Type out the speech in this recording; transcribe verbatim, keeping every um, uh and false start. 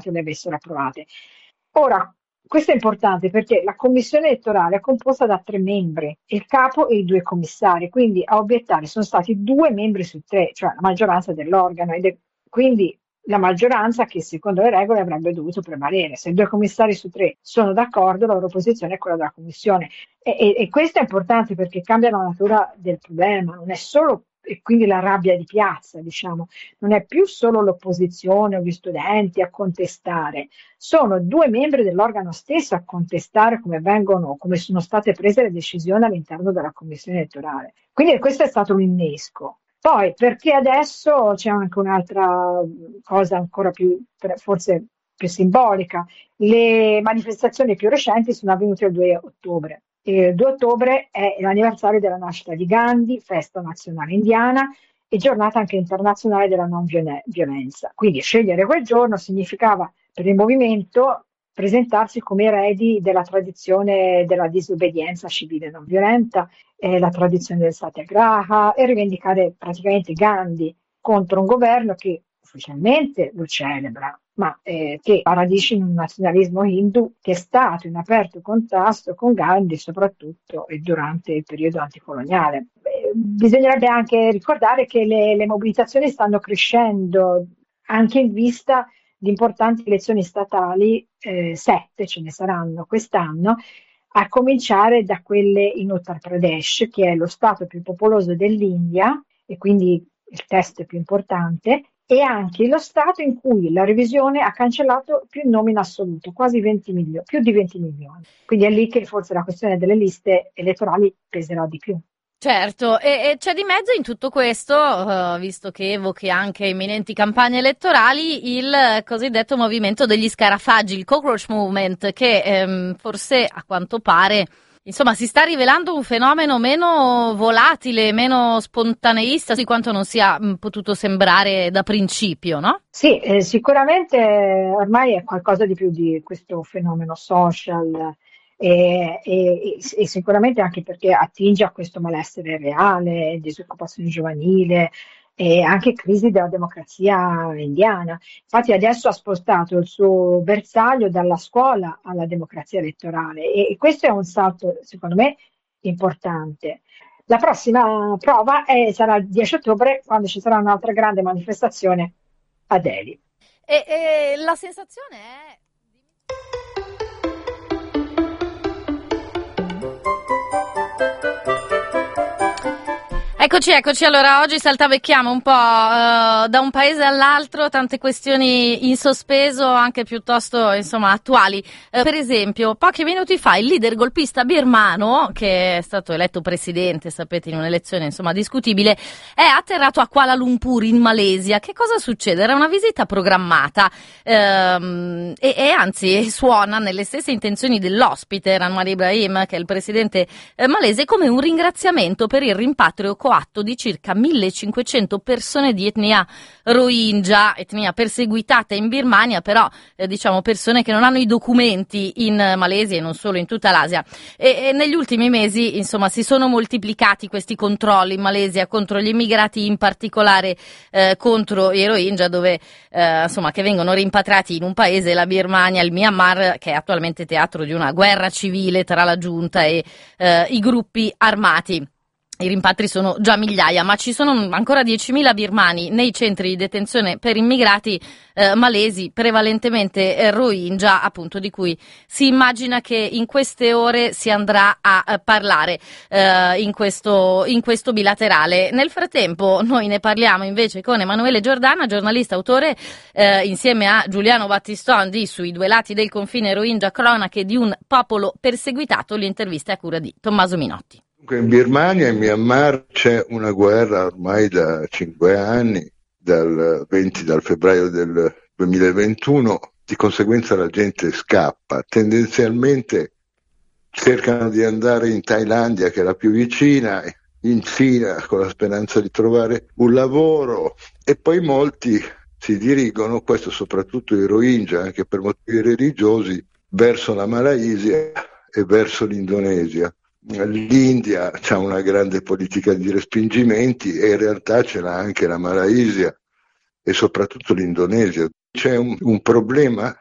le avessero approvate. Ora, questo è importante perché la commissione elettorale è composta da tre membri, il capo e i due commissari, quindi a obiettare sono stati due membri su tre, cioè la maggioranza dell'organo, ed è quindi la maggioranza che secondo le regole avrebbe dovuto prevalere. Se due commissari su tre sono d'accordo, la loro posizione è quella della commissione. E, e, e questo è importante perché cambia la natura del problema, non è solo, e quindi la rabbia di piazza, diciamo, non è più solo l'opposizione o gli studenti a contestare, sono due membri dell'organo stesso a contestare come vengono, come sono state prese le decisioni all'interno della commissione elettorale. Quindi questo è stato un innesco. Poi, perché adesso c'è anche un'altra cosa ancora più, forse più simbolica, le manifestazioni più recenti sono avvenute il due ottobre. Il due ottobre è l'anniversario della nascita di Gandhi, festa nazionale indiana e giornata anche internazionale della non violenza. Quindi scegliere quel giorno significava per il movimento presentarsi come eredi della tradizione della disobbedienza civile non violenta, eh, la tradizione del satyagraha e rivendicare praticamente Gandhi contro un governo che ufficialmente lo celebra, ma eh, che ha radici in un nazionalismo hindu che è stato in aperto contrasto con Gandhi, soprattutto durante il periodo anticoloniale. Eh, bisognerebbe anche ricordare che le, le mobilitazioni stanno crescendo anche in vista di importanti elezioni statali, eh, sette ce ne saranno quest'anno, a cominciare da quelle in Uttar Pradesh, che è lo stato più popoloso dell'India e quindi il test più importante, e anche lo stato in cui la revisione ha cancellato più nomi in assoluto, quasi venti milioni, più di venti milioni. Quindi è lì che forse la questione delle liste elettorali peserà di più. Certo, e, e c'è di mezzo in tutto questo, uh, visto che evochi anche imminenti campagne elettorali, il cosiddetto movimento degli scarafaggi, il Cockroach Movement, che ehm, forse a quanto pare, insomma, si sta rivelando un fenomeno meno volatile, meno spontaneista di quanto non sia mh, potuto sembrare da principio, no? Sì, eh, sicuramente ormai è qualcosa di più di questo fenomeno social. E, e, e sicuramente anche perché attinge a questo malessere reale, disoccupazione giovanile e anche crisi della democrazia indiana. Infatti adesso ha spostato il suo bersaglio dalla scuola alla democrazia elettorale e, e questo è un salto, secondo me, importante. La prossima prova è, sarà il dieci ottobre, quando ci sarà un'altra grande manifestazione a Delhi. E, e la sensazione è... Eccoci, eccoci. Allora, oggi saltavecchiamo un po' uh, da un paese all'altro, tante questioni in sospeso, anche piuttosto, insomma, attuali. Uh, per esempio, pochi minuti fa il leader golpista birmano, che è stato eletto presidente, sapete, in un'elezione, insomma, discutibile, è atterrato a Kuala Lumpur, in Malesia. Che cosa succede? Era una visita programmata ehm, e, e anzi suona nelle stesse intenzioni dell'ospite, Anwar Ibrahim, che è il presidente eh, malese, come un ringraziamento per il rimpatrio coatto di circa millecinquecento persone di etnia Rohingya, etnia perseguitata in Birmania, però eh, diciamo persone che non hanno i documenti in Malesia e non solo, in tutta l'Asia. E, e negli ultimi mesi, insomma, si sono moltiplicati questi controlli in Malesia contro gli immigrati, in particolare eh, contro i Rohingya, dove eh, insomma che vengono rimpatriati in un paese, la Birmania, il Myanmar, che è attualmente teatro di una guerra civile tra la giunta e eh, i gruppi armati. I rimpatri sono già migliaia, ma ci sono ancora diecimila birmani nei centri di detenzione per immigrati eh, malesi, prevalentemente eh, Rohingya, appunto, di cui si immagina che in queste ore si andrà a, a parlare eh, in questo, in questo bilaterale. Nel frattempo noi ne parliamo invece con Emanuele Giordana, giornalista, autore eh, insieme a Giuliano Battiston di Sui due lati del confine Rohingya, cronache di un popolo perseguitato, l'intervista è a cura di Tommaso Minotti. In Birmania e in Myanmar c'è una guerra ormai da cinque anni, dal venti dal febbraio del duemilaventuno, di conseguenza la gente scappa, tendenzialmente cercano di andare in Thailandia, che è la più vicina, in Cina con la speranza di trovare un lavoro, e poi molti si dirigono, questo soprattutto i Rohingya, anche per motivi religiosi, verso la Malaysia e verso l'Indonesia. L'India ha una grande politica di respingimenti e in realtà ce l'ha anche la Malaysia e soprattutto l'Indonesia. C'è un, un problema